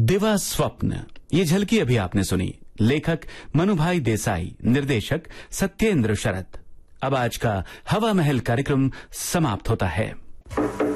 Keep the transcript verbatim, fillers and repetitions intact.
दिवा स्वप्न, ये झलकी अभी आपने सुनी। लेखक मनुभाई देसाई, निर्देशक सत्येंद्र शरद। अब आज का हवा महल कार्यक्रम समाप्त होता है।